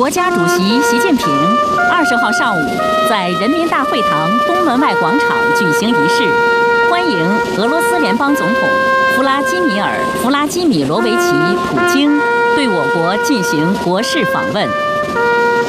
国家主席习近平20号上午在人民大会堂东门外广场举行仪式，欢迎俄罗斯联邦总统弗拉基米罗维奇·普京对我国进行国事访问。